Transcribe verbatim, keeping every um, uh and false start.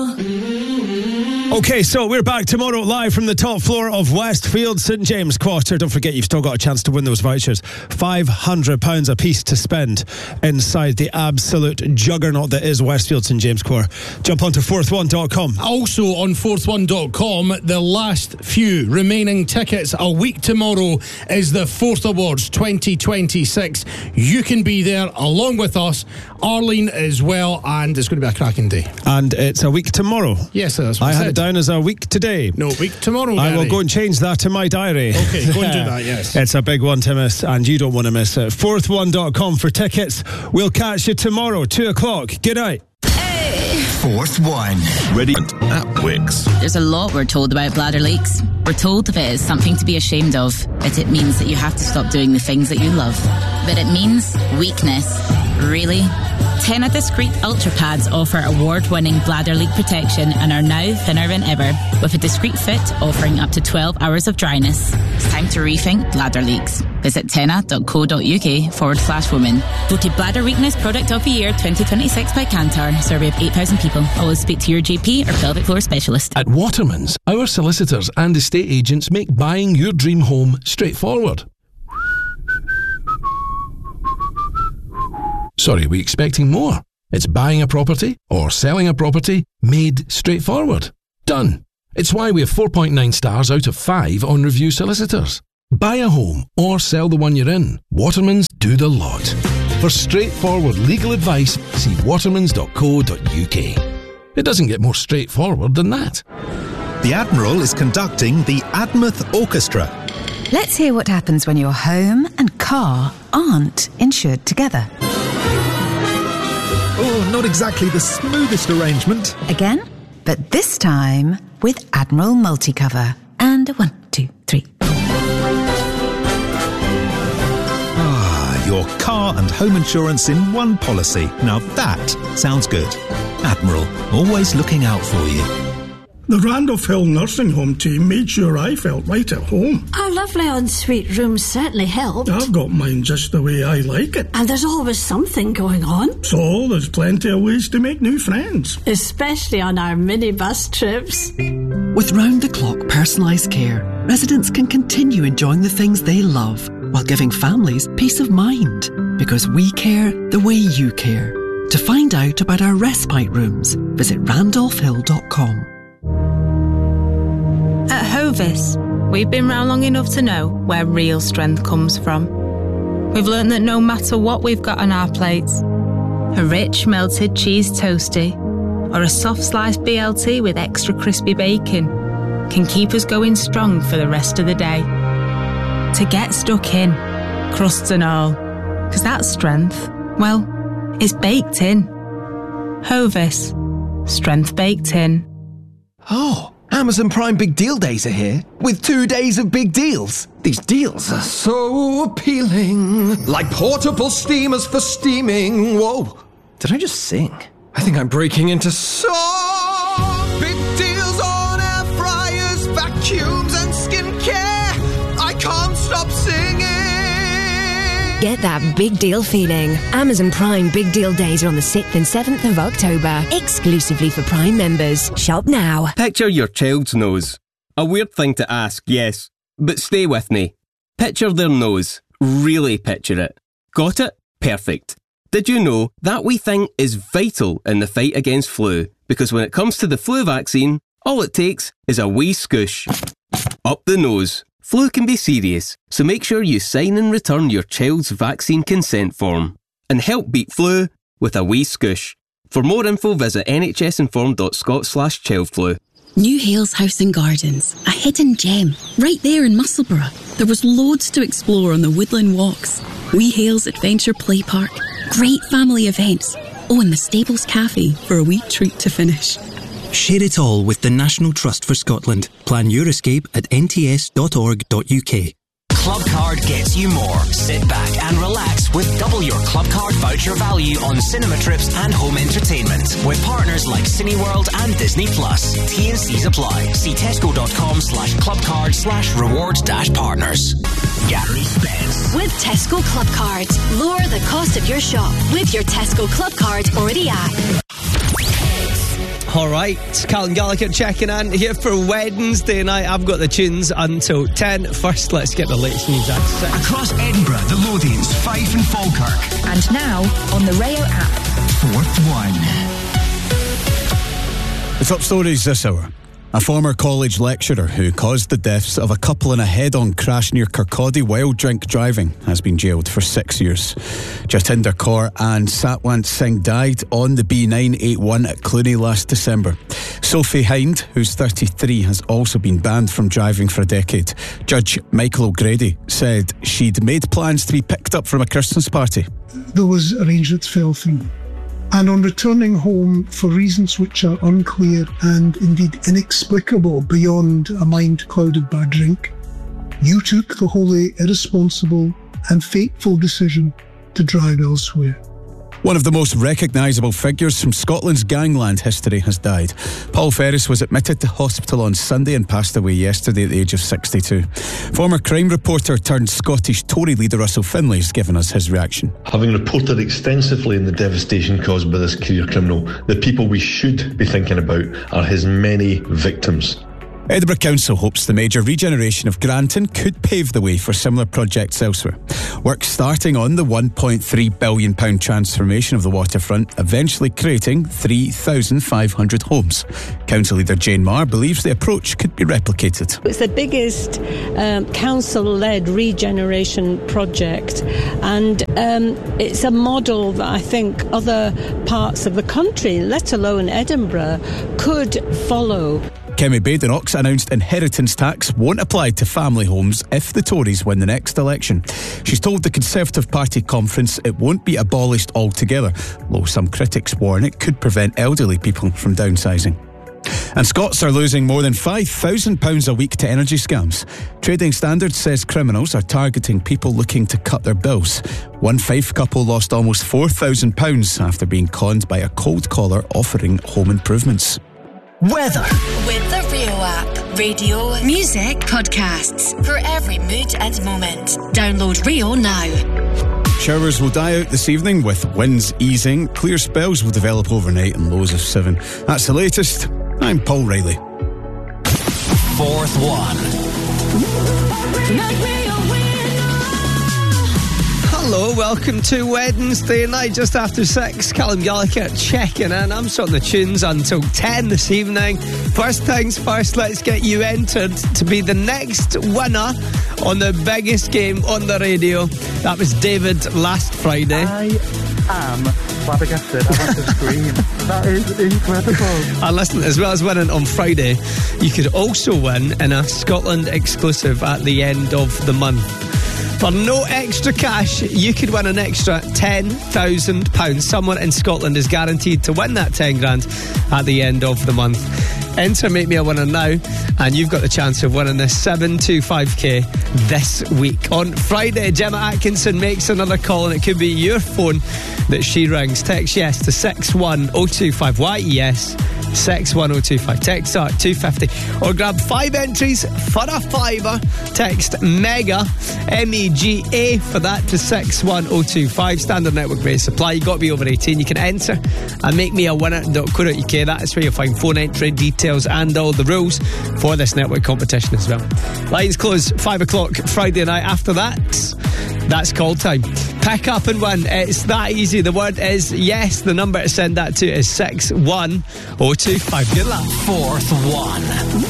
Okay, so we're back tomorrow live from the top floor of Westfield St James Quarter. Don't forget, you've still got a chance to win those vouchers. five hundred pounds a piece to spend inside the absolute juggernaut that is Westfield St James Quarter. Jump onto fourth one dot com. Also on fourth one dot com, the last few remaining tickets. A week tomorrow is the Fourth Awards twenty twenty-six. You can be there along with us, Arlene as well, and it's going to be a cracking day. And it's a week tomorrow. Yes, that's what I I had said. it down as a week today. No, week tomorrow, I will Gary. go and change that in my diary. Okay, go and do that, yes. It's a big one to miss, and you don't want to miss it. fourth one dot com for tickets. We'll catch you tomorrow, two o'clock. Good night. Fourth One. Ready at Wix. There's a lot we're told about bladder leaks. We're told that it is something to be ashamed of, that it means that you have to stop doing the things that you love. But it means weakness. Really? Tena Discreet Ultra Pads offer award-winning bladder leak protection and are now thinner than ever, with a discreet fit offering up to twelve hours of dryness. It's time to rethink bladder leaks. Visit tena.co.uk forward slash women. Voted Bladder Weakness Product of the Year twenty twenty-six by Kantar. Survey of eight thousand people. Always speak to your G P or pelvic floor specialist. At Waterman's, our solicitors and estate agents make buying your dream home straightforward. Sorry, are we expecting more? It's buying a property or selling a property made straightforward. Done. It's why we have four point nine stars out of five on Review Solicitors. Buy a home or sell the one you're in. Watermans do the lot. For straightforward legal advice, see watermans dot co dot uk. It doesn't get more straightforward than that. The Admiral is conducting the Admouth Orchestra. Let's hear what happens when your home and car aren't insured together. Oh, not exactly the smoothest arrangement. Again, but this time with Admiral Multicover. And a one, two, three. Ah, your car and home insurance in one policy. Now that sounds good. Admiral, always looking out for you. The Randolph Hill Nursing Home team made sure I felt right at home. Our lovely ensuite rooms certainly helped. I've got mine just the way I like it. And there's always something going on. So there's plenty of ways to make new friends. Especially on our minibus trips. With round-the-clock personalised care, residents can continue enjoying the things they love while giving families peace of mind. Because we care the way you care. To find out about our respite rooms, visit randolph hill dot com. At Hovis, we've been round long enough to know where real strength comes from. We've learned that no matter what we've got on our plates, a rich melted cheese toastie or a soft sliced B L T with extra crispy bacon can keep us going strong for the rest of the day. To get stuck in, crusts and all, because that strength, well, is baked in. Hovis, strength baked in. Oh, Amazon Prime Big Deal Days are here, with two days of big deals. These deals are so appealing. Like portable steamers for steaming. Whoa, did I just sing? I think I'm breaking into song. Big deals on air fryers, vacuums and skincare. I can't stop singing. Get that big deal feeling. Amazon Prime Big Deal Days are on the sixth and seventh of October, exclusively for Prime members. Shop now. Picture your child's nose. A weird thing to ask, yes, but stay with me. Picture their nose. Really picture it. Got it? Perfect. Did you know that wee thing is vital in the fight against flu? Because when it comes to the flu vaccine, all it takes is a wee scoosh. Up the nose. Flu can be serious, so make sure you sign and return your child's vaccine consent form. And help beat flu with a wee scoosh. For more info, visit nhsinform dot scot slash childflu. New Hales House and Gardens, a hidden gem, right there in Musselburgh. There was loads to explore on the woodland walks. Wee Hales Adventure Play Park, great family events. Oh, and the Stables Cafe for a wee treat to finish. Share it all with the National Trust for Scotland. Plan your escape at n t s dot org dot u k. Clubcard gets you more. Sit back and relax with double your Clubcard voucher value on cinema trips and home entertainment. With partners like Cineworld and Disney Plus. T and C's apply. See tesco dot com slash clubcard slash reward dash partners. Gary Spence. With Tesco Clubcard. Lower the cost of your shop with your Tesco Clubcard or the app. Alright, Callum Gallagher checking in here for Wednesday night. I've got the tunes until ten. First, let's get the latest news at six. Across Edinburgh, the Lothians, Fife and Falkirk. And now, on the Rayo app. Fourth one. The top stories this hour. A former college lecturer who caused the deaths of a couple in a head-on crash near Kirkcaldy while drink driving has been jailed for six years. Jatinder Kaur and Satwant Singh died on the B nine eighty-one at Clooney last December. Sophie Hind, who's thirty-three, has also been banned from driving for a decade. Judge Michael O'Grady said she'd made plans to be picked up from a Christmas party. There was arrangements fell through. And on returning home, for reasons which are unclear and indeed inexplicable beyond a mind clouded by drink, you took the wholly irresponsible and fateful decision to drive elsewhere. One of the most recognisable figures from Scotland's gangland history has died. Paul Ferris was admitted to hospital on Sunday and passed away yesterday at the age of sixty-two. Former crime reporter turned Scottish Tory leader Russell Finlay has given us his reaction. Having reported extensively on the devastation caused by this career criminal, the people we should be thinking about are his many victims. Edinburgh Council hopes the major regeneration of Granton could pave the way for similar projects elsewhere. Work starting on the one point three billion pounds transformation of the waterfront, eventually creating three thousand five hundred homes. Council leader Jane Marr believes the approach could be replicated. It's the biggest um, council-led regeneration project, and um, it's a model that I think other parts of the country, let alone Edinburgh, could follow. Kemi Badenoch announced inheritance tax won't apply to family homes if the Tories win the next election. She's told the Conservative Party conference it won't be abolished altogether, though some critics warn it could prevent elderly people from downsizing. And Scots are losing more than five thousand pounds a week to energy scams. Trading Standards says criminals are targeting people looking to cut their bills. One Fife couple lost almost four thousand pounds after being conned by a cold caller offering home improvements. Weather. With the Rio app. Radio, music, podcasts. For every mood and moment. Download Rio now. Showers will die out this evening with winds easing. Clear spells will develop overnight and lows of seven. That's the latest. I'm Paul Riley. Fourth one. Hello, welcome to Wednesday night, just after six. Callum Gallagher checking in. I'm sorting the tunes until ten this evening. First things first, let's get you entered to be the next winner on the biggest game on the radio. That was David last Friday. I am flabbergasted. I want to scream. That is incredible. And listen, as well as winning on Friday, you could also win in a Scotland exclusive at the end of the month. For no extra cash, you could win an extra ten thousand pounds. Someone in Scotland is guaranteed to win that ten grand at the end of the month. Enter Make Me a Winner now, and you've got the chance of winning this seven twenty-five k this week. On Friday, Gemma Atkinson makes another call, and it could be your phone that she rings. Text yes to six one oh two five. Y E S six one oh two five. Text are two fifty, or grab five entries for a fiver. Text MEGA M E G A for that to six one oh two five. Standard network rate supply. You've got to be over eighteen. You can enter and make me a winner dot co dot U K. That is where you'll find phone entry details and all the rules for this network competition as well. Lines close five o'clock Friday night. After that, that's call time. Pick up and win. It's that easy. The word is yes. The number to send that to is six one oh two five. Good luck. Fourth one.